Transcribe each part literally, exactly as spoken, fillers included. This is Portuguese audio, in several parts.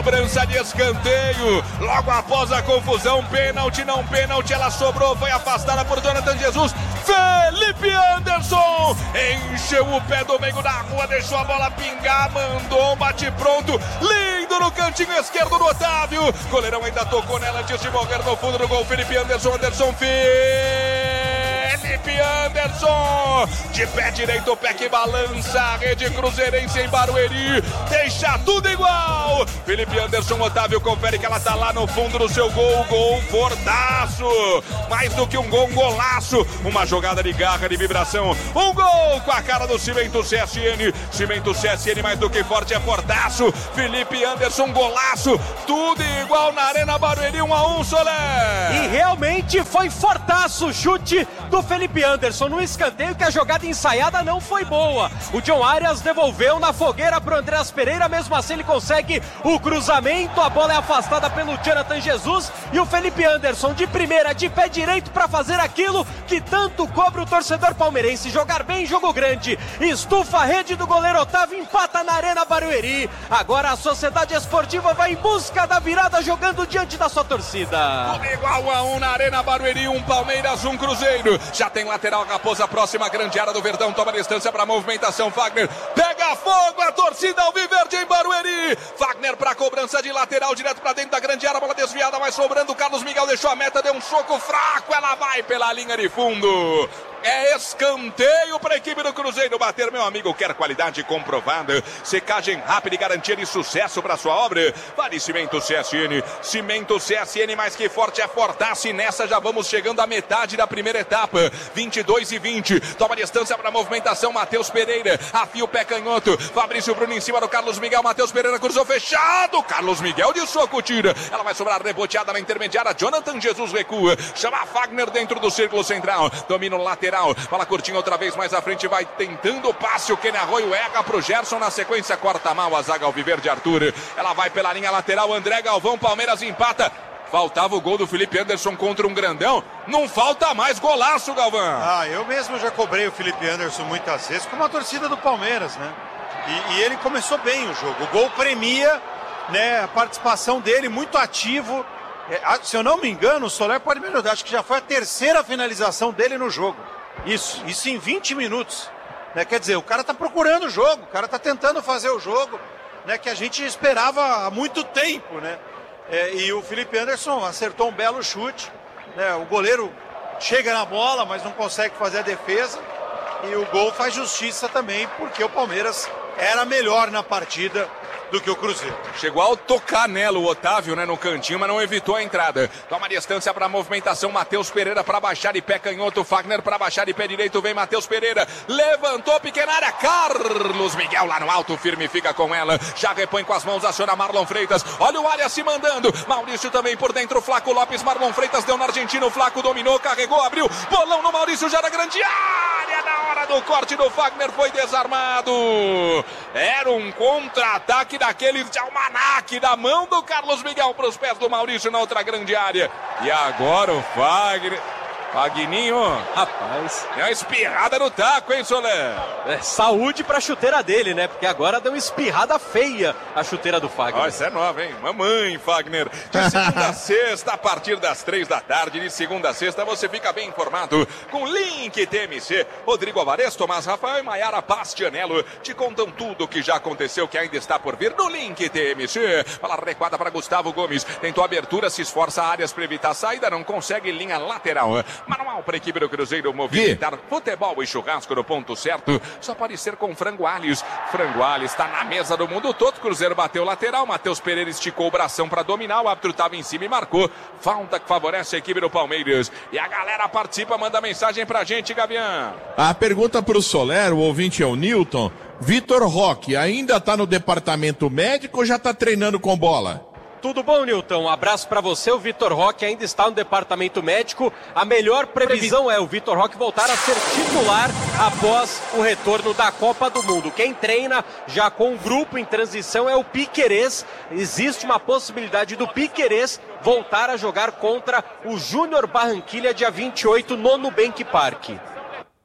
Cobrança de escanteio. Logo após a confusão, pênalti, não pênalti, ela sobrou, foi afastada por Jonathan Jesus. Felipe Anderson encheu o pé do meio da rua, deixou a bola pingar, mandou um bate pronto, lindo no cantinho esquerdo do Otávio. Goleirão ainda tocou nela antes de morrer no fundo do gol. Felipe Anderson, Anderson Felipe Anderson, de pé direito, o pé que balança, a rede cruzeirense em Barueri, deixa tudo igual. Felipe Anderson, Otávio confere que ela tá lá no fundo do seu gol, gol fortaço, mais do que um gol, um golaço, uma jogada de garra, de vibração, um gol com a cara do Cimento C S N, Cimento C S N mais do que forte, é fortaço. Felipe Anderson, golaço, tudo igual na Arena Barueri, um a um, Soler. E realmente foi fortaço, chute do Felipe Anderson no escanteio, que a jogada ensaiada não foi boa. O John Arias devolveu na fogueira pro Andrés Pereira, mesmo assim ele consegue o cruzamento, a bola é afastada pelo Jonathan Jesus e o Felipe Anderson de primeira, de pé direito para fazer aquilo que tanto cobra o torcedor palmeirense, jogar bem, jogo grande, estufa a rede do goleiro Otávio, empata na Arena Barueri. Agora a Sociedade Esportiva vai em busca da virada, jogando diante da sua torcida. Tudo igual a um na Arena Barueri, um Palmeiras, um Cruzeiro. Já tem lateral, Raposa, próxima grande área do Verdão, toma distância para movimentação, Fagner, pega fogo, a torcida alviverde em Barueri. Fagner para cobrança de lateral, direto para dentro da grande área, bola desviada, vai sobrando, Carlos Miguel deixou a meta, deu um soco fraco, ela vai pela linha de fundo. É escanteio para a equipe do Cruzeiro bater, meu amigo. Quer qualidade comprovada, secagem rápida e garantia de sucesso para sua obra? Vale Cimento C S N. Cimento C S N, mais que forte, é fortaço. E nessa já vamos chegando à metade da primeira etapa. vinte e dois e vinte. Toma distância para a movimentação. Matheus Pereira afia o pé canhoto. Fabrício Bruno em cima do Carlos Miguel. Matheus Pereira cruzou fechado. Carlos Miguel de soco tira. Ela vai sobrar reboteada na intermediária. Jonathan Jesus recua. Chama a Fagner dentro do círculo central. Domina o lateral. Bola curtinha outra vez mais à frente, vai tentando o passe, o Kenny Arroio erra pro Gerson, na sequência corta mal a zaga alviverde Arthur, ela vai pela linha lateral, André Galvão, Palmeiras empata. Faltava o gol do Felipe Anderson contra um grandão, não falta mais, golaço, Galvão. Ah, eu mesmo já cobrei o Felipe Anderson muitas vezes, como a torcida do Palmeiras, né? E, e ele começou bem o jogo, o gol premia, né, a participação dele, muito ativo. É, se eu não me engano, o Soler pode me ajudar, acho que já foi a terceira finalização dele no jogo. Isso, isso em vinte minutos, né? Quer dizer, o cara tá procurando o jogo, o cara tá tentando fazer o jogo, né? Que a gente esperava há muito tempo, né? É, e o Felipe Anderson acertou um belo chute, né? O goleiro chega na bola, mas não consegue fazer a defesa, e o gol faz justiça também, porque o Palmeiras era melhor na partida do que o Cruzeiro. Chegou a tocar nela o Otávio, né, no cantinho, mas não evitou a entrada. Toma distância para a movimentação, Matheus Pereira para baixar de pé canhoto, Fagner para baixar de pé direito, vem Matheus Pereira, levantou pequena área, Carlos Miguel lá no alto, firme, fica com ela, já repõe com as mãos, aciona Marlon Freitas, olha o Arias se mandando, Maurício também por dentro, Flaco Lopes, Marlon Freitas deu no argentino, Flaco dominou, carregou, abriu, bolão no Maurício, já na grande área, na hora do corte do Fagner, foi desarmado. Era um contra-ataque daqueles de almanaque, da mão do Carlos Miguel para os pés do Maurício na outra grande área. E agora o Fagner. Fagninho, rapaz, é uma espirrada no taco, hein, Soler? É, saúde pra chuteira dele, né? Porque agora deu uma espirrada feia a chuteira do Fagner. Ó, essa é nova, hein? Mamãe, Fagner. De segunda a sexta, a partir das três da tarde, de segunda a sexta, você fica bem informado com Link T M C. Rodrigo Alvarez, Tomás Rafael e Maiara Bastianello te contam tudo o que já aconteceu, que ainda está por vir no Link T M C. Fala recuada para Gustavo Gomes. Tentou abertura, se esforça áreas para evitar a saída, não consegue linha lateral. Manual para a equipe do Cruzeiro movimentar futebol e churrasco no ponto certo. Só pode ser com Frango Alhos. Frango Alhos está na mesa do mundo todo. Cruzeiro bateu lateral. Matheus Pereira esticou o bração para dominar. O árbitro estava em cima e marcou. Falta que favorece a equipe do Palmeiras. E a galera participa, manda mensagem pra gente, Gavião. A pergunta para o Soler, o ouvinte é o Newton. Vitor Roque ainda está no departamento médico ou já está treinando com bola? Tudo bom, Nilton? Um abraço para você. O Vitor Roque ainda está no departamento médico. A melhor previsão é o Vitor Roque voltar a ser titular após o retorno da Copa do Mundo. Quem treina já com o grupo em transição é o Piquerez. Existe uma possibilidade do Piquerez voltar a jogar contra o Júnior Barranquilla dia vinte e oito no Nubank Park.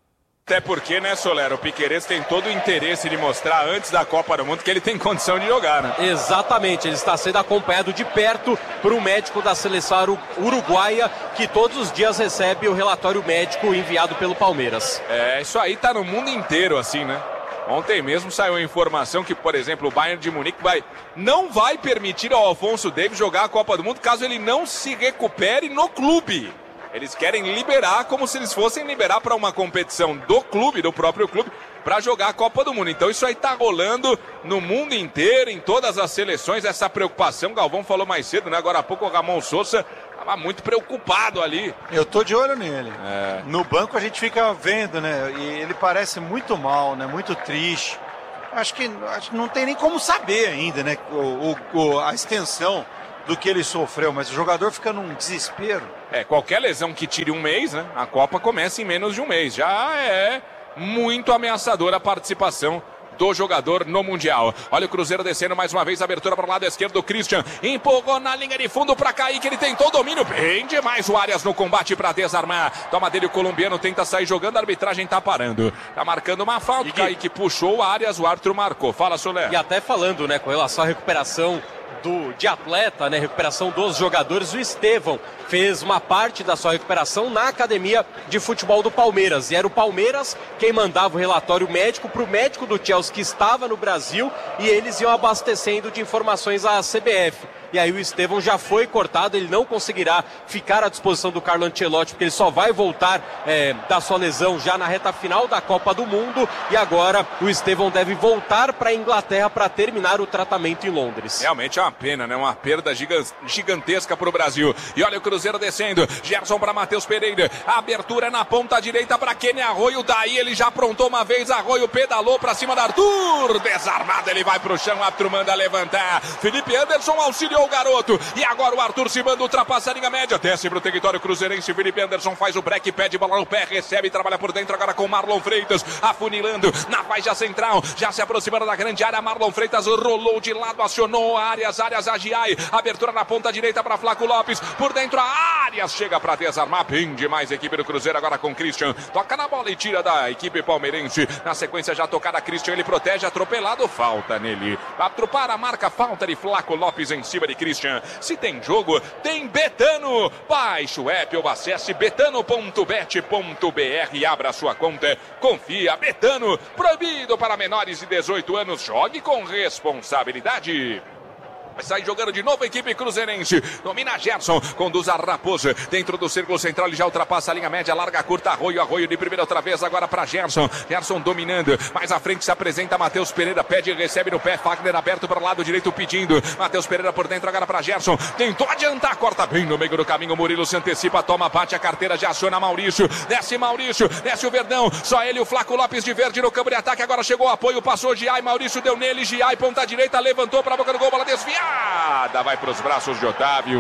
Até porque, né, Solero, o Piquerez tem todo o interesse de mostrar antes da Copa do Mundo que ele tem condição de jogar, né? Exatamente, ele está sendo acompanhado de perto por um médico da seleção uruguaia que todos os dias recebe o relatório médico enviado pelo Palmeiras. É, isso aí tá no mundo inteiro assim, né? Ontem mesmo saiu a informação que, por exemplo, o Bayern de Munique vai, não vai permitir ao Alphonso Davies jogar a Copa do Mundo caso ele não se recupere no clube. Eles querem liberar como se eles fossem liberar para uma competição do clube, do próprio clube, para jogar a Copa do Mundo. Então isso aí tá rolando no mundo inteiro, em todas as seleções, essa preocupação. Galvão falou mais cedo, né? Agora há pouco o Ramon Sousa estava muito preocupado ali. Eu tô de olho nele. É. No banco a gente fica vendo, né? E ele parece muito mal, né? Muito triste. Acho que, acho que não tem nem como saber ainda, né? O, o, a extensão do que ele sofreu, mas o jogador fica num desespero. É, qualquer lesão que tire um mês, né? A Copa começa em menos de um mês. Já é muito ameaçadora a participação do jogador no Mundial. Olha o Cruzeiro descendo mais uma vez, abertura para o lado esquerdo, Christian empurrou na linha de fundo para Kaique, ele tentou domínio, bem demais o Arias no combate para desarmar, toma dele o colombiano, tenta sair jogando, a arbitragem tá parando, tá marcando uma falta, Kaique puxou o Arias, o árbitro marcou. Fala, Solé. E até falando, né, com relação à recuperação do, de atleta, né, recuperação dos jogadores, o Estevão fez uma parte da sua recuperação na academia de futebol do Palmeiras. E era o Palmeiras quem mandava o relatório médico para o médico do Chelsea que estava no Brasil e eles iam abastecendo de informações à C B F. E aí o Estevão já foi cortado, ele não conseguirá ficar à disposição do Carlo Ancelotti, porque ele só vai voltar é, da sua lesão já na reta final da Copa do Mundo. E agora o Estevão deve voltar para a Inglaterra para terminar o tratamento em Londres. Realmente é uma pena, né? Uma perda gigantesca para o Brasil. E olha o Cruzeiro descendo, Gerson para Matheus Pereira, a abertura na ponta direita para Kenny Arroio, daí ele já aprontou uma vez, Arroio pedalou para cima da Arthur, desarmado, ele vai pro chão, o árbitro manda levantar, Felipe Anderson auxiliou o garoto, e agora o Arthur se manda ultrapassar a linha média, desce pro território cruzeirense, Felipe Anderson faz o break, pede bola no pé, recebe, trabalha por dentro agora com Marlon Freitas, afunilando na faixa central, já se aproximando da grande área, Marlon Freitas rolou de lado, acionou Arias, Arias Agiai, abertura na ponta direita para Flaco Lopes, por dentro a Arias chega para desarmar, bem demais a equipe do Cruzeiro agora com Christian, toca na bola e tira da equipe palmeirense, na sequência já tocada Christian, ele protege, atropelado, falta nele, para a marca, falta de Flaco Lopes em cima de Christian. Se tem jogo, tem Betano, baixe o app ou acesse betano ponto bet ponto br e abra sua conta, confia, Betano, proibido para menores de dezoito anos, jogue com responsabilidade. Vai sair jogando de novo a equipe cruzeirense. Domina Gerson, conduz a Raposa. Dentro do círculo central, ele já ultrapassa a linha média. Larga curta, Arroio, Arroio de primeira outra vez. Agora para Gerson. Gerson dominando. Mais à frente se apresenta Matheus Pereira. Pede e recebe no pé. Fagner aberto para o lado direito pedindo. Matheus Pereira por dentro agora para Gerson. Tentou adiantar, corta bem no meio do caminho. Murilo se antecipa, toma, bate a carteira. Já aciona Maurício. Desce Maurício. Desce o Verdão. Só ele, o Flaco Lopes de verde no campo de ataque. Agora chegou o apoio. Passou Giai. Maurício deu nele. Giai, ponta direita. Levantou para a boca do gol. Bola desviada. Vai para os braços de Otávio.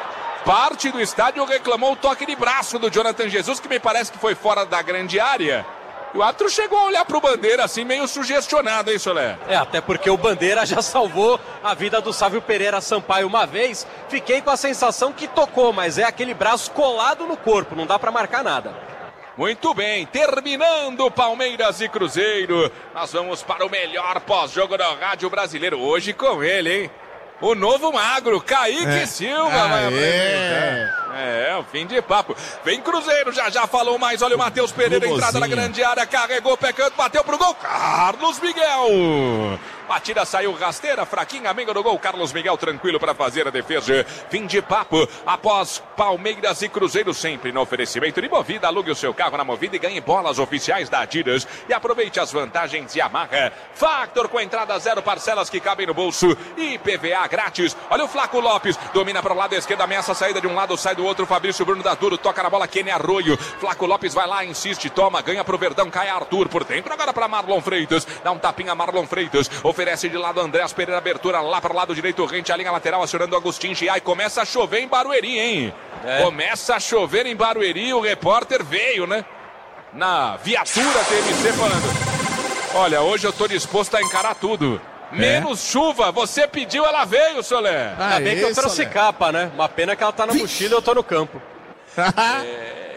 Parte do estádio reclamou o toque de braço do Jonathan Jesus, que me parece que foi fora da grande área. E o árbitro chegou a olhar para o Bandeira assim, meio sugestionado, hein, Solé? É, até porque o Bandeira já salvou a vida do Sávio Pereira Sampaio uma vez. Fiquei com a sensação que tocou, mas é aquele braço colado no corpo, não dá para marcar nada. Muito bem, terminando Palmeiras e Cruzeiro. Nós vamos para o melhor pós-jogo da Rádio Brasileiro. Hoje com ele, hein? O novo magro, Kaique é. Silva, ah, vai apresentar. É. é, o fim de papo. Vem Cruzeiro, já já falou mais. Olha o Matheus Pereira, entrada na grande área, carregou, pé canto, bateu pro gol. Carlos Miguel. Batida saiu rasteira, fraquinha, amigo do gol. Carlos Miguel tranquilo para fazer a defesa. Fim de papo após Palmeiras e Cruzeiro, sempre no oferecimento de Movida. Alugue o seu carro na Movida e ganhe bolas oficiais da Adidas. E aproveite as vantagens de Yamaha. Factor com entrada zero, parcelas que cabem no bolso. I P V A grátis. Olha o Flaco Lopes, domina para o lado esquerdo, ameaça a saída de um lado, sai do outro. Fabrício Bruno dá duro, toca na bola, Kenny Arroio. Flaco Lopes vai lá, insiste, toma, ganha pro Verdão, cai Arthur por dentro, agora para Marlon Freitas. Dá um tapinha Marlon Freitas, oferece de lado Andrés Pereira, abertura lá para o lado direito, rente a linha lateral, acionando Agostinho Giai. Começa a chover em Barueri, hein? É. Começa a chover em Barueri, o repórter veio, né? Na viatura T M C falando: olha, hoje eu tô disposto a encarar tudo. Menos é. chuva, você pediu, ela veio, Solé. Ah, Ainda bem que eu trouxe Solé. Capa, né? Uma pena que ela tá na mochila e eu tô no campo. é,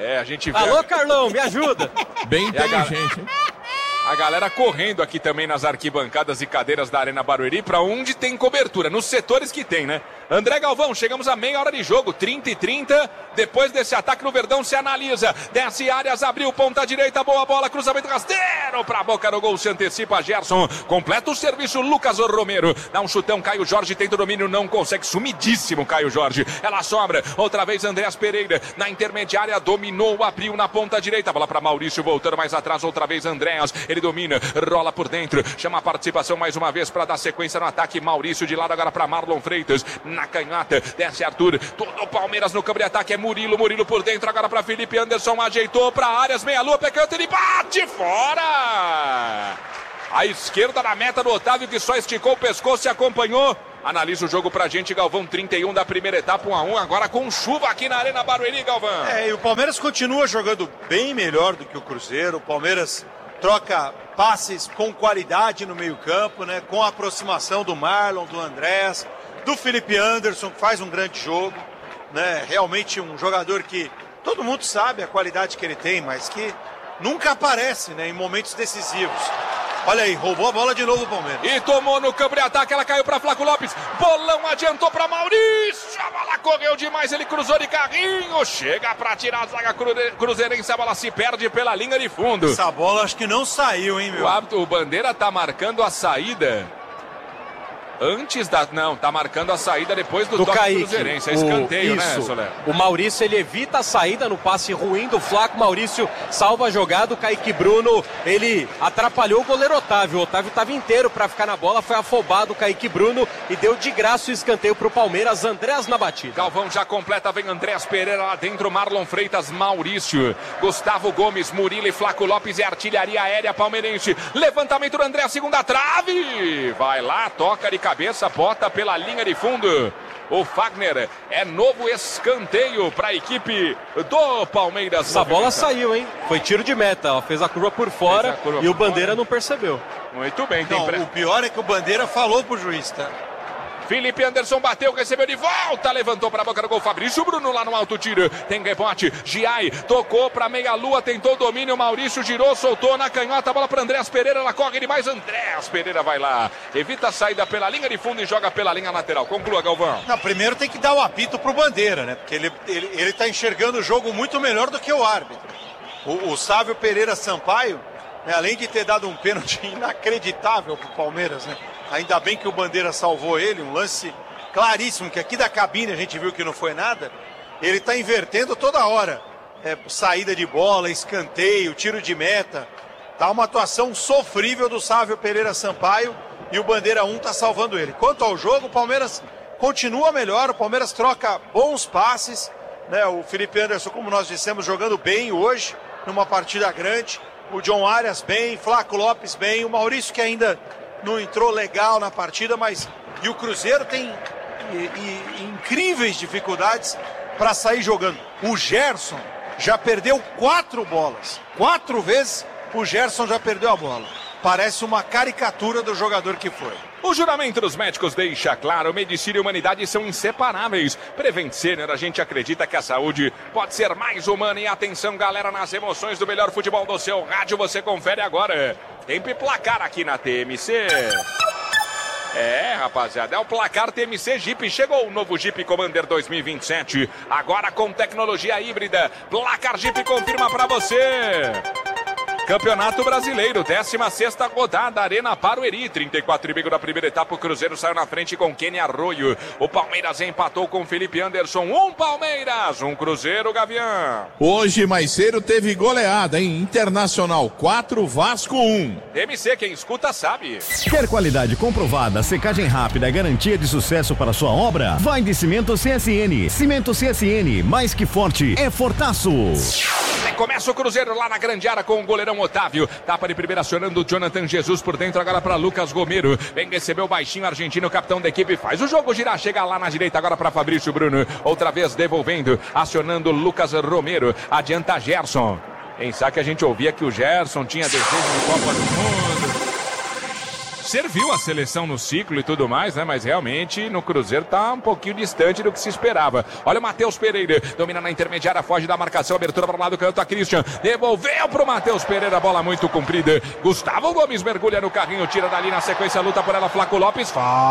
É, a gente vê... Alô, Carlão, me ajuda. Bem inteligente, hein? A galera correndo aqui também nas arquibancadas e cadeiras da Arena Barueri, pra onde tem cobertura, nos setores que tem, né? André Galvão, chegamos a meia hora de jogo, trinta e trinta. Depois desse ataque no Verdão, se analisa. Desce Arias, abriu, ponta direita, boa bola, cruzamento rasteiro pra boca do gol, se antecipa Gerson. Completa o serviço, Lucas Romero. Dá um chutão, Caio Jorge tenta o domínio, não consegue. Sumidíssimo, Caio Jorge. Ela sobra, outra vez Andréas Pereira. Na intermediária, dominou, abriu na ponta direita. Bola pra Maurício, voltando mais atrás, outra vez Andréas. Ele domina, rola por dentro, chama a participação mais uma vez para dar sequência no ataque. Maurício de lado agora para Marlon Freitas, na canhota, desce Arthur, todo o Palmeiras no campo de ataque, é Murilo, Murilo por dentro agora para Felipe Anderson, ajeitou para Arias, meia-lua, pecante, ele bate fora! A esquerda na meta do Otávio, que só esticou o pescoço e acompanhou. Analisa o jogo pra gente, Galvão, trinta e um da primeira etapa, um a um, agora com chuva aqui na Arena Barueri, Galvão. É, e o Palmeiras continua jogando bem melhor do que o Cruzeiro. O Palmeiras troca passes com qualidade no meio-campo, né? Com a aproximação do Marlon, do Andrés, do Felipe Anderson, que faz um grande jogo, né? Realmente um jogador que todo mundo sabe a qualidade que ele tem, mas que nunca aparece, né, em momentos decisivos. Olha aí, roubou a bola de novo o Palmeiras. E tomou no campo de ataque, ela caiu para Flaco Lopes. Bolão adiantou para Maurício. A bola correu demais, ele cruzou de carrinho. Chega para tirar a zaga cruzeirense, a bola se perde pela linha de fundo. Essa bola acho que não saiu, hein, meu? O hábito, o Bandeira tá marcando a saída antes da... Não, tá marcando a saída depois do, do toque Kaique, cruzeirense. É escanteio, o, né, isso. Soler? O Maurício, ele evita a saída no passe ruim do Flaco. Maurício salva a jogada. O Kaique Bruno, ele atrapalhou o goleiro Otávio. O Otávio estava inteiro para ficar na bola. Foi afobado o Kaique Bruno e deu de graça o escanteio pro Palmeiras. Andrés na batida. Galvão já completa, vem Andrés Pereira lá dentro, Marlon Freitas, Maurício, Gustavo Gomes, Murilo e Flaco Lopes e artilharia aérea palmeirense. Levantamento do André, segunda trave. Vai lá, toca de cabeça, bota pela linha de fundo. O Fagner, é novo escanteio para a equipe do Palmeiras. Essa bola saiu, hein? Foi tiro de meta. Ela fez a curva por fora curva e por o Bandeira fora. Não percebeu. Muito bem. Tem não, pre... O pior é que o Bandeira falou pro juiz, tá? Felipe Anderson bateu, recebeu de volta, levantou para a boca do gol, Fabrício Bruno lá no alto tiro, tem rebote, Giai tocou para meia-lua, tentou o domínio, Maurício girou, soltou na canhota, a bola para Andrés Pereira, ela corre demais, Andrés Pereira vai lá, evita a saída pela linha de fundo e joga pela linha lateral. Conclua, Galvão. Não, primeiro tem que dar o apito pro Bandeira, né? Porque ele, ele, ele tá enxergando o jogo muito melhor do que o árbitro. O, o Sávio Pereira Sampaio, né, além de ter dado um pênalti inacreditável pro Palmeiras, né? Ainda bem que o Bandeira salvou ele, um lance claríssimo, que aqui da cabine a gente viu que não foi nada. Ele está invertendo toda hora. É, saída de bola, escanteio, tiro de meta. Tá uma atuação sofrível do Sávio Pereira Sampaio e o Bandeira um está salvando ele. Quanto ao jogo, o Palmeiras continua melhor, o Palmeiras troca bons passes, né? O Felipe Anderson, como nós dissemos, jogando bem hoje, numa partida grande. O John Arias bem, Flaco Lopes bem, o Maurício que ainda não entrou legal na partida, mas e o Cruzeiro tem e, e, incríveis dificuldades para sair jogando. O Gerson já perdeu quatro bolas. Quatro vezes o Gerson já perdeu a bola. Parece uma caricatura do jogador que foi. O juramento dos médicos deixa claro, medicina e humanidade são inseparáveis. Prevent Senior, a gente acredita que a saúde pode ser mais humana. E atenção, galera, nas emoções do melhor futebol do seu rádio, você confere agora. Tempo e placar aqui na T M C. É, rapaziada, é o placar T M C Jeep. Chegou o novo Jeep Commander dois mil e vinte e sete, agora com tecnologia híbrida. Placar Jeep confirma pra você. Campeonato Brasileiro, décima sexta rodada, Arena Barueri, trinta e quatro e meio da primeira etapa, o Cruzeiro saiu na frente com Kenny Arroio, o Palmeiras empatou com Felipe Anderson, um Palmeiras, um Cruzeiro, Gavião. Hoje mais cedo teve goleada, hein? Internacional quatro, Vasco um. T M C, quem escuta sabe. Quer qualidade comprovada, secagem rápida e garantia de sucesso para sua obra? Vai de Cimento C S N. Cimento C S N, mais que forte, é fortaço. Começa o Cruzeiro lá na grande área com o goleirão Otávio. Tapa de primeira acionando o Jonathan Jesus por dentro agora para Lucas Romero. Vem receber o baixinho argentino, capitão da equipe. Faz o jogo girar, chega lá na direita agora para Fabrício Bruno. Outra vez devolvendo, acionando Lucas Romero. Adianta Gerson. Em saque a gente ouvia que o Gerson tinha desejo de Copa do Mundo. serviu a seleção no ciclo e tudo mais, né? Mas realmente no Cruzeiro tá um pouquinho distante do que se esperava. Olha o Matheus Pereira, domina na intermediária, foge da marcação, abertura para o lado do canto, a Christian, devolveu pro Matheus Pereira, bola muito comprida. Gustavo Gomes mergulha no carrinho, tira dali na sequência, luta por ela, Flaco Lopes,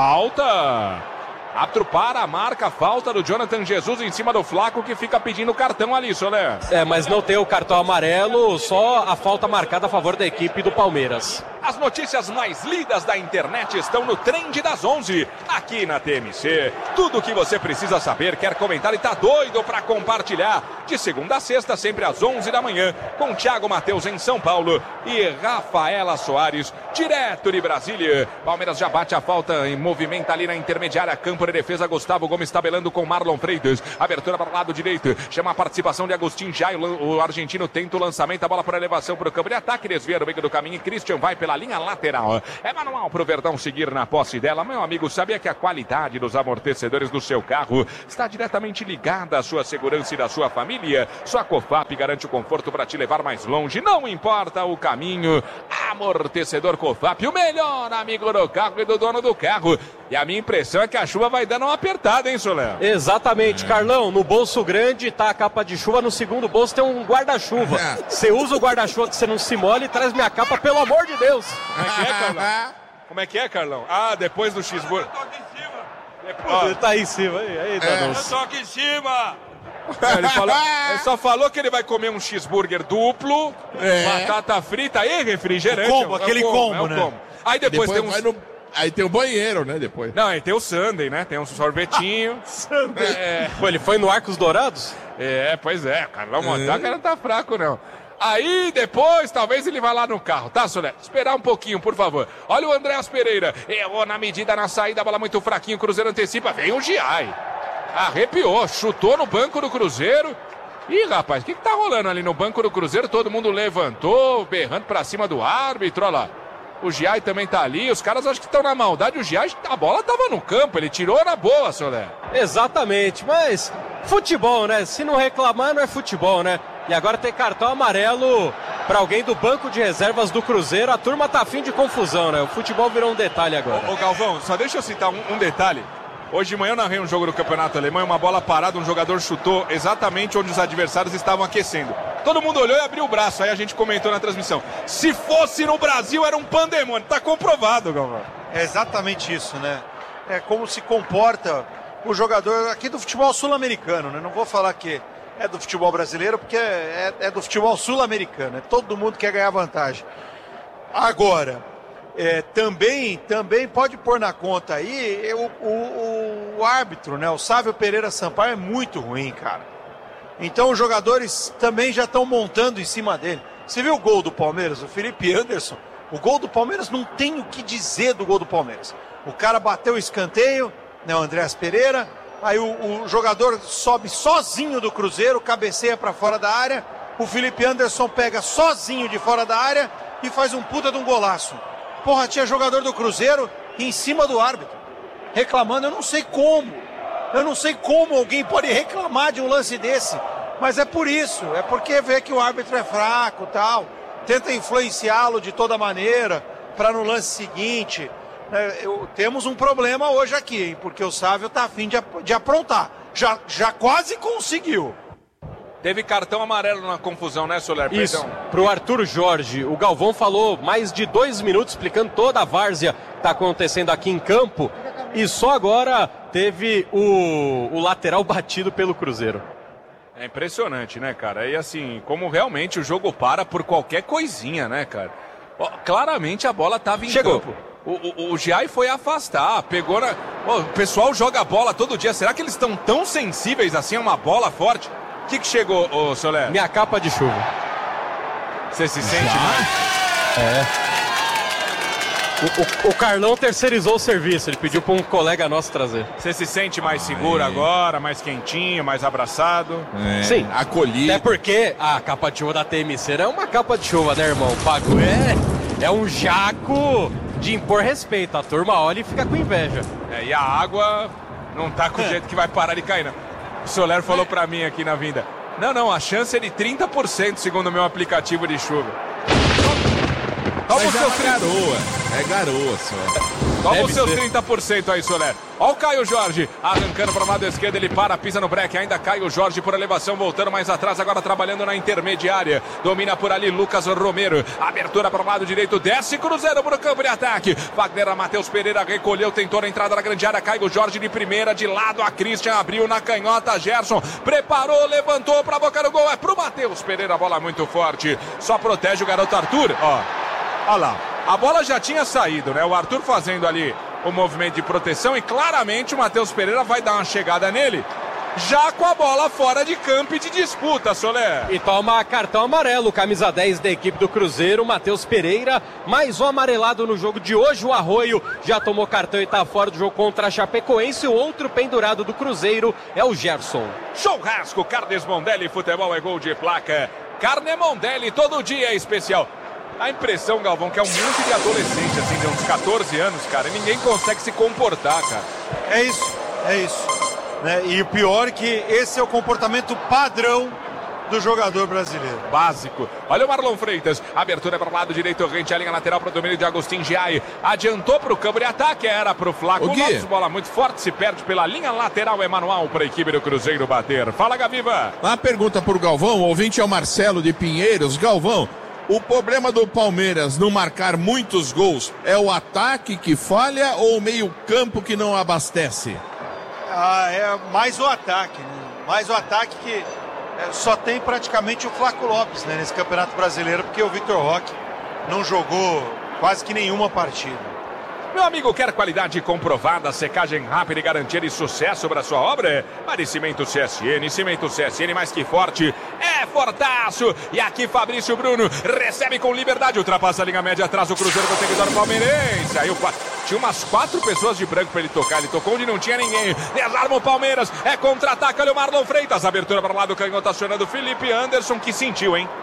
falta! Árbitro para a marca, falta do Jonathan Jesus em cima do Flaco, que fica pedindo cartão ali, Soler. É, mas não tem o cartão amarelo, só a falta marcada a favor da equipe do Palmeiras. As notícias mais lidas da internet estão no Trend das onze, aqui na T M C. Tudo o que você precisa saber, quer comentar e tá doido para compartilhar. De segunda a sexta, sempre às onze da manhã, com Thiago Matheus em São Paulo e Rafaela Soares, direto de Brasília. Palmeiras já bate a falta em movimento ali na intermediária, campo de defesa, Gustavo Gomes tabelando com Marlon Freitas. Abertura para o lado direito, chama a participação de Agustin Jai, o argentino tenta o lançamento, a bola por elevação para o campo de ataque, desvia no meio do caminho e Christian vai pela linha lateral. É manual para o Verdão seguir na posse dela. Meu amigo, sabia que a qualidade dos amortecedores do seu carro está diretamente ligada à sua segurança e da sua família? Sua Cofap garante o conforto para te levar mais longe, não importa o caminho. Amortecedor Cofap, o melhor amigo do carro e do dono do carro. E a minha impressão é que a chuva vai dando uma apertada, hein, Soler? Exatamente, é. Carlão, no bolso grande tá a capa de chuva, no segundo bolso tem um guarda-chuva. Você é. usa o guarda-chuva que você não se molhe e traz minha capa, pelo amor de Deus. Como é que é, Carlão? Como é que é, Carlão? Ah, depois do cheeseburger. Eu tô aqui em cima. Depois... Ele tá aí em cima. Aí, aí, é. Eu tô aqui em cima. É, ele, falou, ele só falou que ele vai comer um cheeseburger duplo, é. batata frita e refrigerante. O combo, é aquele combo, combo, é né? Combo. Aí depois, depois tem uns... No... Aí tem o banheiro, né, depois. Não, aí tem o sundae, né? Tem um sorvetinho. Sundae. É... Pô, ele foi no Arcos Dourados? É, pois é. Carlão Montaca não tá fraco, não. Aí depois, talvez ele vá lá no carro, tá, Soler? Esperar um pouquinho, por favor. Olha o Andréas Pereira. Errou na medida, na saída, a bola muito fraquinho, o Cruzeiro antecipa. Vem o Giai. Arrepiou, chutou no banco do Cruzeiro. Ih, rapaz, o que que tá rolando ali no banco do Cruzeiro? Todo mundo levantou, berrando pra cima do árbitro, olha lá. O Giai também tá ali, os caras acham que estão na maldade. O Giai, a bola tava no campo, ele tirou na boa, Soler. Exatamente, mas futebol, né? Se não reclamar, não é futebol, né? E agora tem cartão amarelo para alguém do banco de reservas do Cruzeiro. A turma tá afim de confusão, né? O futebol virou um detalhe agora. Ô, ô Galvão, só deixa eu citar um, um detalhe. Hoje de manhã eu narrei um jogo do Campeonato Alemão, uma bola parada, um jogador chutou exatamente onde os adversários estavam aquecendo. Todo mundo olhou e abriu o braço, aí a gente comentou na transmissão. Se fosse no Brasil era um pandemônio, tá comprovado, Galvão. É exatamente isso, né? É como se comporta o jogador aqui do futebol sul-americano, né? Não vou falar que é do futebol brasileiro, porque é, é do futebol sul-americano, né? Todo mundo quer ganhar vantagem. Agora... É, também, também pode pôr na conta aí o, o, o árbitro, né? O Sávio Pereira Sampaio é muito ruim, cara. Então os jogadores também já estão montando em cima dele. Você viu o gol do Palmeiras? O Felipe Anderson. O gol do Palmeiras, não tem o que dizer do gol do Palmeiras. O cara bateu o escanteio, né? O Andréas Pereira. Aí o, o jogador sobe sozinho do Cruzeiro, cabeceia para fora da área. O Felipe Anderson pega sozinho de fora da área e faz um puta de um golaço. Porra, tinha jogador do Cruzeiro em cima do árbitro, reclamando. Eu não sei como, eu não sei como alguém pode reclamar de um lance desse, mas é por isso, é porque vê que o árbitro é fraco e tal, tenta influenciá-lo de toda maneira, para no lance seguinte, né, eu, temos um problema hoje aqui, hein, porque o Sávio tá afim de, de aprontar, já, já quase conseguiu. Teve cartão amarelo na confusão, né, Soler? Isso, Perdão. Pro Arthur Jorge. O Galvão falou mais de dois minutos explicando toda a várzea que está acontecendo aqui em campo. E só agora teve o, o lateral batido pelo Cruzeiro. É impressionante, né, cara? E assim, como realmente o jogo para por qualquer coisinha, né, cara? Ó, claramente a bola estava em Chegou. campo. O, o, o Giai foi afastar, pegou na... Ó, o pessoal joga bola todo dia. Será que eles estão tão sensíveis assim a uma bola forte? O que, que chegou, ô Soler? Minha capa de chuva. Você se sente mais? É. O, o, o Carlão terceirizou o serviço, ele pediu para um colega nosso trazer. Você se sente mais seguro agora, mais quentinho, mais abraçado? É. Sim. Acolhido. Até porque a capa de chuva da T M C é uma capa de chuva, né, irmão? O bagulho é, é um jaco de impor respeito. A turma olha e fica com inveja. É, e a água não tá com o jeito que vai parar de cair, não. O Soler falou pra mim aqui na vinda. Não, não, a chance é de trinta por cento segundo o meu aplicativo de chuva. Toma Mas os é seus uma trinta... garoa. É garoa só. Toma Deve os seus ser. trinta por cento aí, Soler. Ó o Caio Jorge, arrancando para o lado esquerdo, ele para, pisa no breque, ainda Caio Jorge por elevação, voltando mais atrás, agora trabalhando na intermediária. Domina por ali Lucas Romero, abertura para o lado direito, desce Cruzeiro para o campo de ataque. Wagner, Matheus Pereira recolheu, tentou a entrada na grande área, Caio Jorge de primeira, de lado a Christian, abriu na canhota, Gerson, preparou, levantou para a boca do gol, é pro Matheus Pereira, bola muito forte, só protege o garoto Arthur, ó. Olha lá, a bola já tinha saído, né? O Arthur fazendo ali o movimento de proteção e claramente o Matheus Pereira vai dar uma chegada nele, já com a bola fora de campo e de disputa, Soler. E toma cartão amarelo, camisa dez da equipe do Cruzeiro, Matheus Pereira, mais um amarelado no jogo de hoje. O Arroio já tomou cartão e está fora do jogo contra a Chapecoense. O outro pendurado do Cruzeiro é o Gerson. Churrasco, Carnes Mondelli, futebol é gol de placa. Carne Mondelli, todo dia é especial. A impressão, Galvão, que é um monte de adolescente, assim, de uns catorze anos, cara, e ninguém consegue se comportar, cara. É isso, é isso. Né? E o pior é que esse é o comportamento padrão do jogador brasileiro. Básico. Olha o Marlon Freitas. Abertura para o lado direito, rente a linha lateral para o domínio de Agostinho Giai. Adiantou para o campo de ataque, era para o Flaco Lopes. Bola muito forte, se perde pela linha lateral. É manual para a equipe do Cruzeiro bater. Fala, Gaviva. Uma pergunta para o Galvão, o ouvinte é o Marcelo de Pinheiros. Galvão, o problema do Palmeiras não marcar muitos gols é o ataque que falha ou o meio-campo que não abastece? Ah, é mais o ataque, né? Mais o ataque que é, só tem praticamente o Flaco Lopes, né, nesse Campeonato Brasileiro, porque o Vitor Roque não jogou quase que nenhuma partida. Meu amigo, quer qualidade comprovada, secagem rápida e garantia de sucesso para sua obra? Para Cimento C S N, Cimento C S N mais que forte, é fortaço. E aqui Fabrício Bruno recebe com liberdade, ultrapassa a linha média atrás, o Cruzeiro consegue dar o palmeirense. Aí o, tinha umas quatro pessoas de branco para ele tocar, ele tocou onde não tinha ninguém. Desarma o Palmeiras, é contra-ataque, olha o Marlon Freitas, abertura para o lado, canhoto acionando o Felipe Anderson, que sentiu, hein?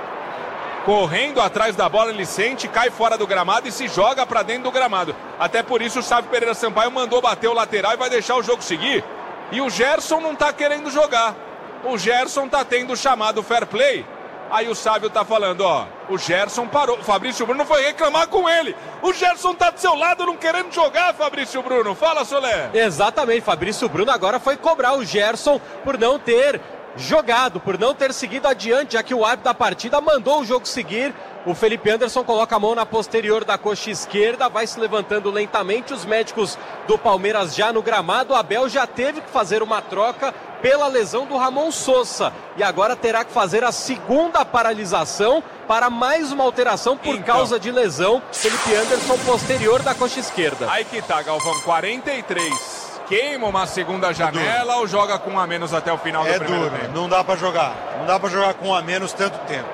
Correndo atrás da bola, ele sente, cai fora do gramado e se joga para dentro do gramado. Até por isso o Sávio Pereira Sampaio mandou bater o lateral e vai deixar o jogo seguir. E o Gerson não tá querendo jogar. O Gerson tá tendo chamado fair play. Aí o Sávio tá falando, ó, o Gerson parou. O Fabrício Bruno foi reclamar com ele. O Gerson tá do seu lado não querendo jogar, Fabrício Bruno. Fala, Solé. Exatamente, Fabrício Bruno agora foi cobrar o Gerson por não ter jogado, por não ter seguido adiante, já que o árbitro da partida mandou o jogo seguir. O Felipe Anderson coloca a mão na posterior da coxa esquerda, vai se levantando lentamente. Os médicos do Palmeiras já no gramado. O Abel já teve que fazer uma troca pela lesão do Ramon Sosa e agora terá que fazer a segunda paralisação para mais uma alteração por então, causa de lesão. Felipe Anderson posterior da coxa esquerda. Aí que tá, Galvão, quarenta e três. Queima uma segunda janela é ou joga com um a menos até o final é do primeiro duro, tempo? Não dá para jogar. Não dá para jogar com um a menos tanto tempo.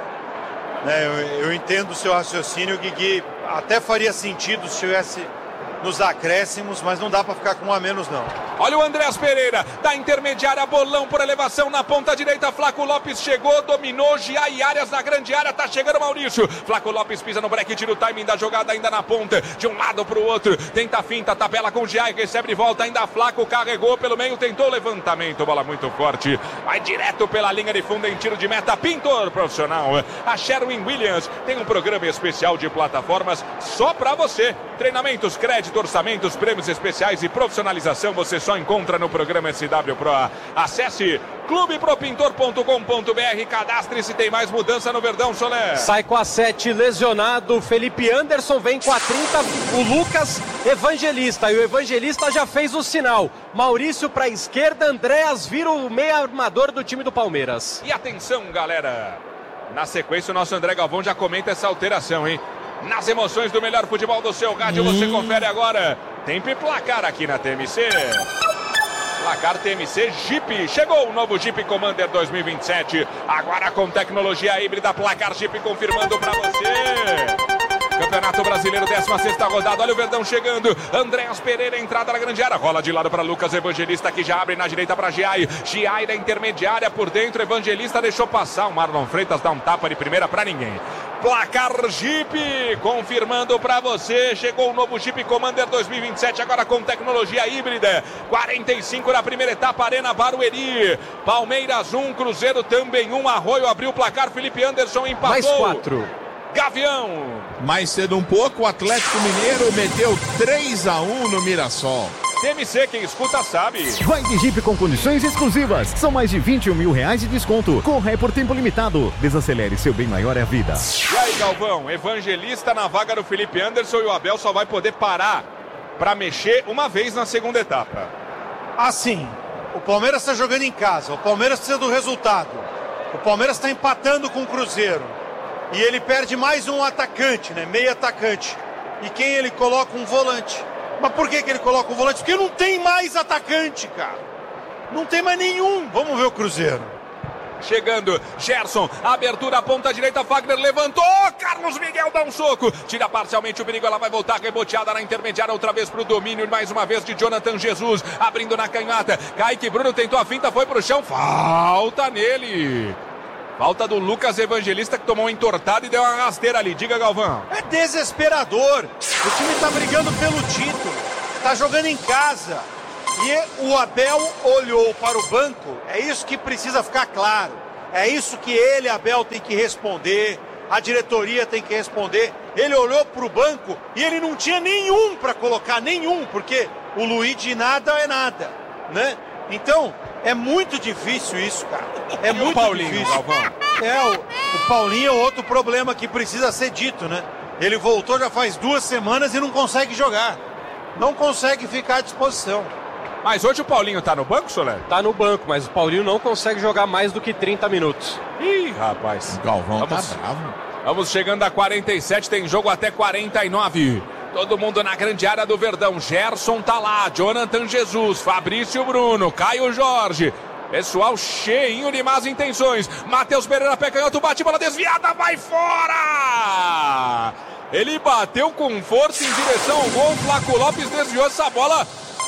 É, eu, eu entendo o seu raciocínio, Guigui. Até faria sentido se tivesse nos acréscimos, mas não dá para ficar com um a menos, não. Olha o Andrés Pereira, da intermediária, bolão por elevação na ponta direita, Flaco Lopes chegou, dominou, Giai Arias na grande área, tá chegando Maurício, Flaco Lopes pisa no break, tira o timing da jogada ainda na ponta, de um lado pro outro, tenta a finta, tabela com Giai, recebe de volta, ainda Flaco, carregou pelo meio, tentou o levantamento, bola muito forte, vai direto pela linha de fundo em tiro de meta, pintor profissional, a Sherwin Williams tem um programa especial de plataformas só pra você, treinamentos, crédito, orçamentos, prêmios especiais e profissionalização você só encontra no programa S W Pro. Acesse clube pro pintor ponto com ponto b r, cadastre-se, tem mais mudança no Verdão, Solé. Sai com a sete lesionado, Felipe Anderson vem com a trinta, o Lucas Evangelista, e o Evangelista já fez o sinal. Maurício para a esquerda, Andréas vira o meio armador do time do Palmeiras. E atenção, galera, na sequência o nosso André Galvão já comenta essa alteração, hein? Nas emoções do melhor futebol do seu rádio, hum. você confere agora. Tempo e placar aqui na T M C. Placar T M C Jeep. Chegou o novo Jeep Commander dois mil e vinte e sete. Agora com tecnologia híbrida. Placar Jeep confirmando pra você. Campeonato Brasileiro, décima sexta rodada. Olha o Verdão chegando. Andréas Pereira, entrada na grande área. Rola de lado para Lucas Evangelista, que já abre na direita para Giai. Giai da intermediária por dentro. Evangelista deixou passar. O Marlon Freitas dá um tapa de primeira para ninguém. Placar Jeep, confirmando para você. Chegou o novo Jeep Commander dois mil e vinte e sete, agora com tecnologia híbrida. quarenta e cinco na primeira etapa, Arena Barueri. Palmeiras um, Cruzeiro também um. Arroio abriu o placar, Felipe Anderson empatou. Mais quatro. Gavião. Mais cedo um pouco, o Atlético Mineiro meteu três a um no Mirassol. T M C, quem escuta sabe. Vai de Jeep com condições exclusivas. São mais de vinte e um mil reais de desconto. Corra é por tempo limitado. Desacelere, seu bem maior é a vida. E aí, Galvão, Evangelista na vaga do Felipe Anderson e o Abel só vai poder parar para mexer uma vez na segunda etapa. Assim, o Palmeiras está jogando em casa, o Palmeiras precisa do resultado. O Palmeiras está empatando com o Cruzeiro. E ele perde mais um atacante, né? Meio atacante. E quem ele coloca? Um volante. Mas por que que ele coloca um volante? Porque não tem mais atacante, cara. Não tem mais nenhum. Vamos ver o Cruzeiro. Chegando, Gerson, abertura, ponta direita, Fagner levantou, Carlos Miguel dá um soco, tira parcialmente o perigo, ela vai voltar reboteada na intermediária, outra vez pro domínio, mais uma vez de Jonathan Jesus, abrindo na canhota, Kaique Bruno tentou a finta, foi pro chão, falta nele. Falta do Lucas Evangelista, que tomou uma entortada e deu uma rasteira ali, diga, Galvão. É desesperador, o time tá brigando pelo título, tá jogando em casa. E o Abel olhou para o banco, é isso que precisa ficar claro. É isso que ele, Abel, tem que responder, a diretoria tem que responder. Ele olhou para o banco e ele não tinha nenhum para colocar, nenhum, porque o Luiz de nada é nada, né? Então, é muito difícil isso, cara. É e muito o Paulinho, difícil. Galvão? É, o, o Paulinho é outro problema que precisa ser dito, né? Ele voltou já faz duas semanas e não consegue jogar. Não consegue ficar à disposição. Mas hoje o Paulinho tá no banco, Soler? Tá no banco, mas o Paulinho não consegue jogar mais do que trinta minutos. Ih, rapaz. O Galvão Vamos, tá bravo. Vamos chegando a quarenta e sete, tem jogo até quarenta e nove. Todo mundo na grande área do Verdão. Gerson tá lá, Jonathan Jesus, Fabrício Bruno, Caio Jorge. Pessoal cheinho de más intenções. Matheus Pereira, pé canhoto, bate, bola desviada, vai fora! Ele bateu com força em direção ao gol. Flaco Lopes desviou essa bola.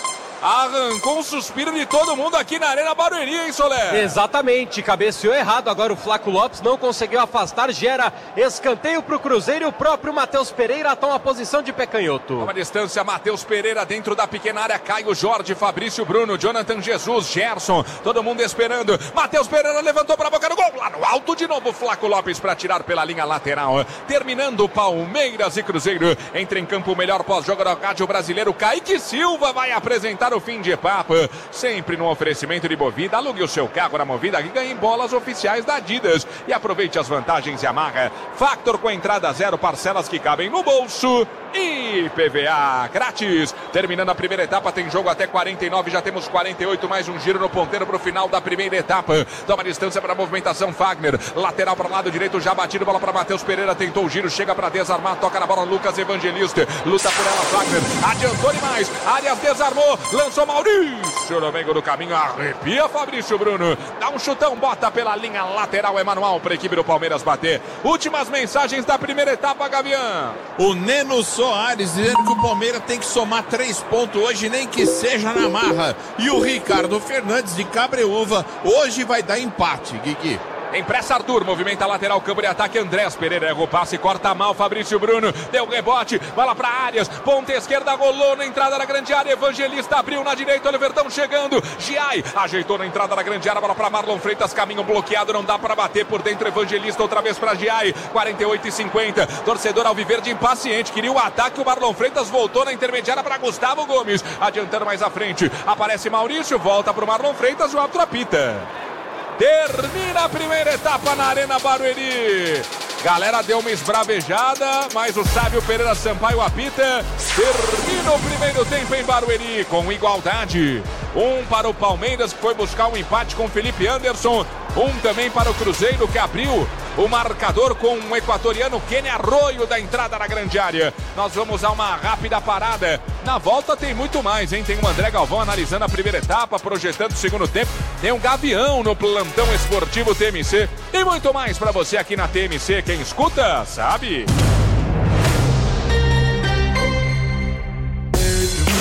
Arrancou um suspiro de todo mundo aqui na Arena Barueri, hein, Soler? Exatamente, cabeceou errado. Agora o Flaco Lopes não conseguiu afastar. Gera escanteio pro Cruzeiro e o próprio Matheus Pereira toma a posição de pé canhoto. Uma distância, Matheus Pereira dentro da pequena área. Caio Jorge, Fabrício Bruno, Jonathan Jesus, Gerson. Todo mundo esperando. Matheus Pereira levantou pra boca do gol. Lá no alto de novo, Flaco Lopes para tirar pela linha lateral. Terminando Palmeiras e Cruzeiro. Entra em campo o melhor pós-jogo do rádio brasileiro. Kaique Silva vai apresentar o fim de papo, sempre no oferecimento de Movida. Alugue o seu carro na Movida e ganhe bolas oficiais da Adidas e aproveite as vantagens Yamaha. Factor com entrada zero, parcelas que cabem no bolso e I P V A grátis. Terminando a primeira etapa, tem jogo até quarenta e nove, já temos quarenta e oito, mais um giro no ponteiro para o final da primeira etapa. Toma distância para a movimentação, Fagner, lateral para o lado direito, já batido, bola para Matheus Pereira, tentou o giro, chega para desarmar, toca na bola Lucas Evangelista, luta por ela, Fagner, adiantou demais, Arias desarmou, lançou Maurício no meio do caminho, arrepia Fabrício Bruno, dá um chutão, bota pela linha lateral, é manual para a equipe do Palmeiras bater. Últimas mensagens da primeira etapa, Gavião. O Neno Soares dizendo que o Palmeiras tem que somar três pontos hoje, nem que seja na marra. E o Ricardo Fernandes de Cabreúva hoje vai dar empate, Guigui. Empresta Arthur, movimenta a lateral, campo de ataque, Andrés Pereira erra o passe, corta mal, Fabrício Bruno, deu rebote, bola para Arias, ponta esquerda, rolou na entrada da grande área, Evangelista abriu na direita, olha o Verdão chegando, Giai ajeitou na entrada da grande área, bola para Marlon Freitas, caminho bloqueado, não dá para bater por dentro, Evangelista outra vez para Giai, quarenta e oito e cinquenta, torcedor alviverde impaciente, queria o ataque, o Marlon Freitas voltou na intermediária para Gustavo Gomes, adiantando mais à frente, aparece Maurício, volta para o Marlon Freitas, o árbitro apita. Termina a primeira etapa na Arena Barueri. Galera deu uma esbravejada, mas o Sábio Pereira Sampaio apita. Termina o primeiro tempo em Barueri com igualdade. Um para o Palmeiras, que foi buscar um empate com Felipe Anderson. Um também para o Cruzeiro, que abriu o marcador com o equatoriano Kenny Arroio da entrada na grande área. Nós vamos a uma rápida parada. Na volta tem muito mais, hein? Tem o André Galvão analisando a primeira etapa, projetando o segundo tempo. Tem um Gavião no plantão esportivo T M C. E muito mais para você aqui na T M C. Quem escuta, sabe.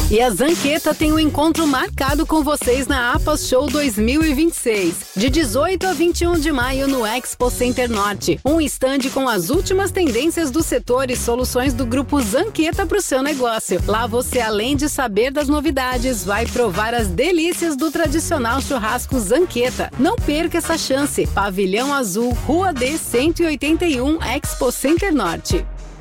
E a Zanqueta tem um encontro marcado com vocês na APAS Show dois mil e vinte e seis, de dezoito a vinte e um de maio no Expo Center Norte. Um estande com as últimas tendências do setor e soluções do grupo Zanqueta para o seu negócio. Lá você, além de saber das novidades, vai provar as delícias do tradicional churrasco Zanqueta. Não perca essa chance. Pavilhão Azul, Rua D cento e oitenta e um, Expo Center Norte.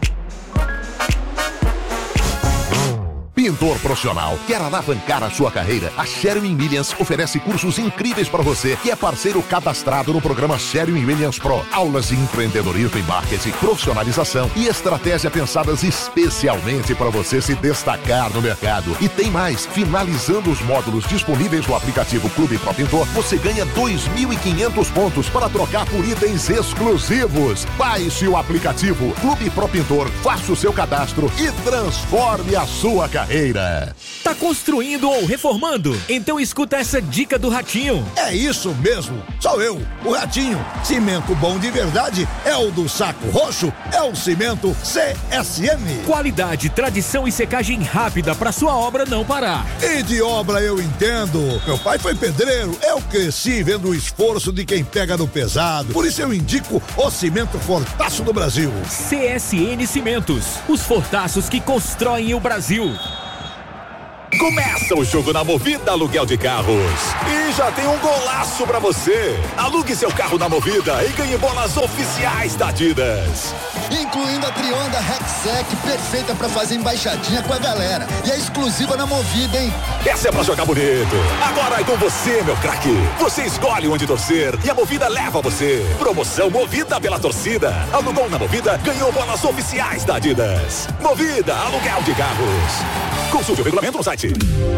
Pintor profissional, quer alavancar a sua carreira? A Sherwin-Williams oferece cursos incríveis para você, que é parceiro cadastrado no programa Sherwin-Williams Pro. Aulas de empreendedorismo e marketing, profissionalização e estratégia pensadas especialmente para você se destacar no mercado. E tem mais, finalizando os módulos disponíveis no aplicativo Clube Pro Pintor, você ganha dois mil e quinhentos pontos para trocar por itens exclusivos. Baixe o aplicativo Clube Pro Pintor, faça o seu cadastro e transforme a sua carreira. Tá construindo ou reformando? Então escuta essa dica do Ratinho. É isso mesmo, sou eu, o Ratinho. Cimento bom de verdade é o do Saco Roxo, é o cimento C S M. Qualidade, tradição e secagem rápida para sua obra não parar. E de obra eu entendo. Meu pai foi pedreiro, eu cresci vendo o esforço de quem pega no pesado. Por isso eu indico o cimento Fortaço do Brasil. C S N Cimentos, os fortaços que constroem o Brasil. Começa o jogo na Movida Aluguel de Carros. E já tem um golaço pra você. Alugue seu carro na Movida e ganhe bolas oficiais da Adidas. Incluindo a Trionda Rexec, perfeita pra fazer embaixadinha com a galera. E é exclusiva na Movida, hein? Essa é pra jogar bonito. Agora é com você, meu craque. Você escolhe onde torcer e a Movida leva você. Promoção Movida pela torcida. Alugou na Movida, ganhou bolas oficiais da Adidas. Movida Aluguel de Carros. Consulte o regulamento no site.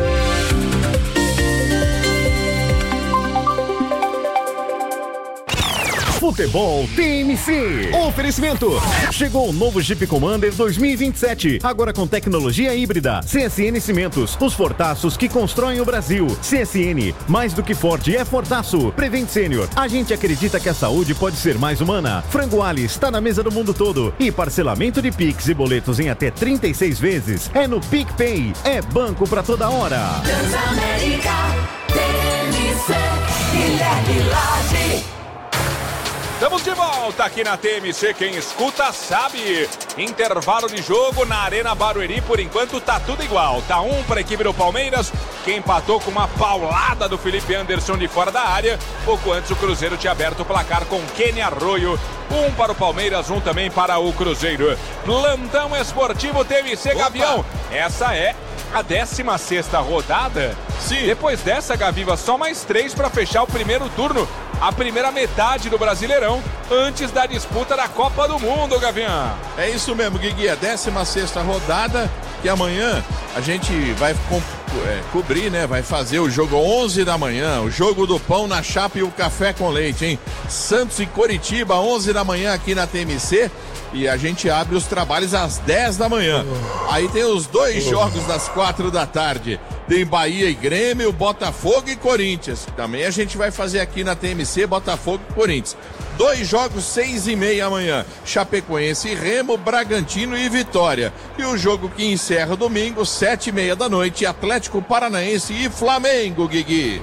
Futebol T M C. Oferecimento. Chegou o novo Jeep Commander dois mil e vinte e sete. Agora com tecnologia híbrida. C S N Cimentos. Os fortaços que constroem o Brasil. C S N. Mais do que forte é fortaço. Prevent Sênior. A gente acredita que a saúde pode ser mais humana. Frango Ali está na mesa do mundo todo. E parcelamento de Pix e boletos em até trinta e seis vezes. É no PicPay. É banco pra toda hora. Transamérica. T M C. Guilherme Lage. Estamos de volta aqui na T M C, quem escuta sabe. Intervalo de jogo na Arena Barueri, por enquanto tá tudo igual. Tá um para a equipe do Palmeiras, que empatou com uma paulada do Felipe Anderson de fora da área. Pouco antes o Cruzeiro tinha aberto o placar com Kenny Arroio. Um para o Palmeiras, um também para o Cruzeiro. Plantão Esportivo T M C. Opa. Gavião, essa é a décima sexta rodada. Sim. Depois dessa, Gaviva, só mais três para fechar o primeiro turno. A primeira metade do Brasileirão, antes da disputa da Copa do Mundo, Gavião. É isso mesmo, Guigui, a décima sexta rodada, que amanhã a gente vai co- é, cobrir, né? Vai fazer o jogo onze da manhã, o jogo do pão na chapa e o café com leite, hein? Santos e Coritiba, onze da manhã aqui na T M C. E a gente abre os trabalhos às dez da manhã. Aí tem os dois jogos das quatro da tarde. Tem Bahia e Grêmio, Botafogo e Corinthians. Também a gente vai fazer aqui na T M C, Botafogo e Corinthians. Dois jogos, seis e meia amanhã. Chapecoense e Remo, Bragantino e Vitória. E o jogo que encerra domingo, sete e meia da noite, Atlético Paranaense e Flamengo, Guigui.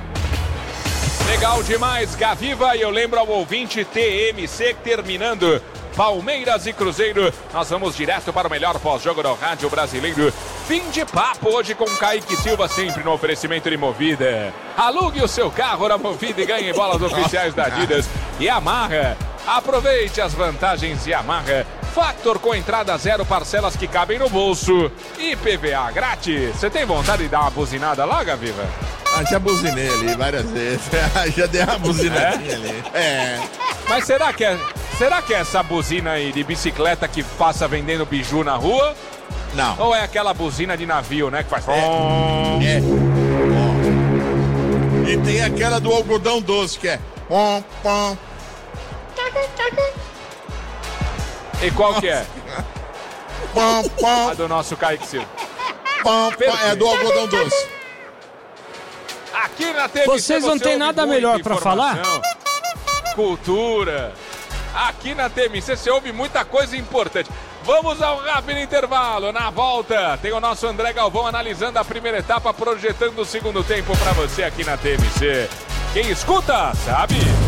Legal demais, Gaviva. E eu lembro ao ouvinte T M C, terminando Palmeiras e Cruzeiro, nós vamos direto para o melhor pós-jogo do rádio brasileiro. Fim de papo hoje com Kaique Silva, sempre no oferecimento de Movida. Alugue o seu carro na Movida e ganhe bolas oficiais da Adidas. E Yamaha, aproveite as vantagens de Yamaha. Factor com entrada zero, parcelas que cabem no bolso. I P V A grátis. Você tem vontade de dar uma buzinada lá, Gaviva? Ah, já buzinei ali várias vezes. Já dei uma buzinadinha é? ali. É. Mas será que é... Será que é essa buzina aí de bicicleta que passa vendendo biju na rua? Não. Ou é aquela buzina de navio, né? Que faz... É. é. E tem aquela do algodão doce, que é... Pom, pom. E qual que é? Pom, pom. A do nosso Kaique Silva. Pom, pom. É do algodão doce. Aqui na T V C vocês não tem nada melhor pra falar? Cultura, aqui na T M C você ouve muita coisa importante. Vamos ao rápido intervalo. Na volta, tem o nosso André Galvão analisando a primeira etapa, projetando o segundo tempo para você aqui na T M C. Quem escuta, sabe.